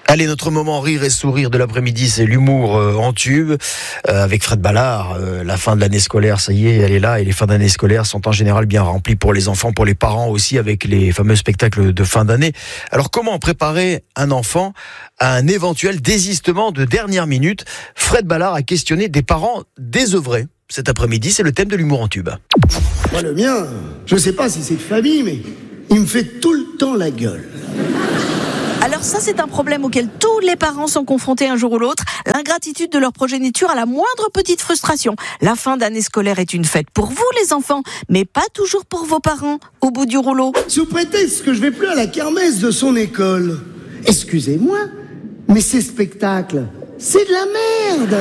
Allez, notre moment rire et sourire de l'après-midi, c'est l'humour en tube avec Fred Ballard. La fin de l'année scolaire, ça y est, elle est là. Et les fins d'année scolaire sont en général bien remplies pour les enfants, pour les parents aussi, avec les fameux spectacles de fin d'année. Alors, comment préparer un enfant à un éventuel désistement de dernière minute? Fred Ballard a questionné des parents désœuvrés. Cet après-midi, c'est le thème de l'humour en tube. Moi, le mien, je sais pas si c'est de famille, mais il me fait tout le temps la gueule. Alors ça, c'est un problème auquel tous les parents sont confrontés un jour ou l'autre. L'ingratitude de leur progéniture à la moindre petite frustration. La fin d'année scolaire est une fête pour vous, les enfants, mais pas toujours pour vos parents, au bout du rouleau. Sous prétexte que je vais plus à la kermesse de son école. Excusez-moi, mais ces spectacles, c'est de la merde.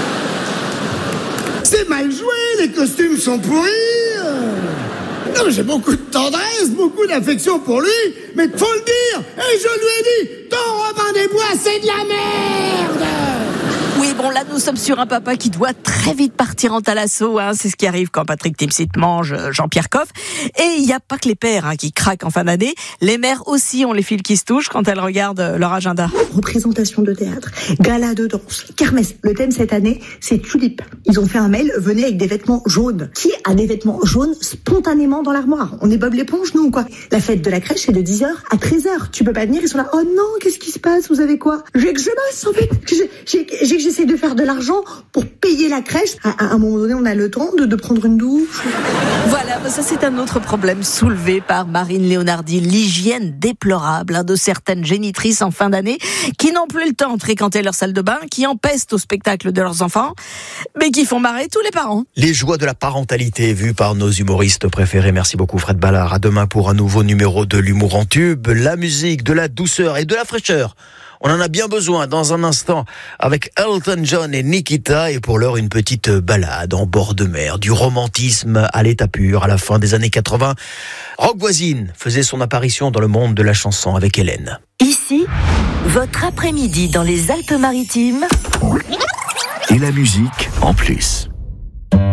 C'est mal joué, les costumes sont pourris. Non, j'ai beaucoup de tendresse, beaucoup d'affection pour lui, mais faut le dire, et je lui ai dit, ton Robin des Bois, c'est de la merde. Oui, bon, là, nous sommes sur un papa qui doit très vite partir en thalasso, c'est ce qui arrive quand Patrick Timsit mange Jean-Pierre Coff. Et il n'y a pas que les pères qui craquent en fin d'année. Les mères aussi ont les fils qui se touchent quand elles regardent leur agenda. Représentation de théâtre, gala de danse, kermesse. Le thème cette année, c'est tulipe. Ils ont fait un mail, venez avec des vêtements jaunes. Qui a des vêtements jaunes spontanément dans l'armoire? On est Bob l'éponge, nous, ou quoi? La fête de la crèche, c'est de 10h à 13h. Tu peux pas venir, ils sont là, oh non, qu'est-ce qui se passe? Vous avez quoi? J'ai que je bosse, en fait. J'essaie de faire de l'argent pour payer la crèche. À un moment donné, on a le temps de prendre une douche. Voilà, ça c'est un autre problème soulevé par Marine Léonardi, l'hygiène déplorable de certaines génitrices en fin d'année qui n'ont plus le temps de fréquenter leur salle de bain, qui empestent au spectacle de leurs enfants, mais qui font marrer tous les parents. Les joies de la parentalité vues par nos humoristes préférés. Merci beaucoup Fred Ballard. À demain pour un nouveau numéro de l'humour en tube, la musique, de la douceur et de la fraîcheur. On en a bien besoin dans un instant avec Elton John et Nikita, et pour l'heure une petite balade en bord de mer, du romantisme à l'état pur à la fin des années 80. Rock Voisine faisait son apparition dans le monde de la chanson avec Hélène. Ici, votre après-midi dans les Alpes-Maritimes. Et la musique en plus.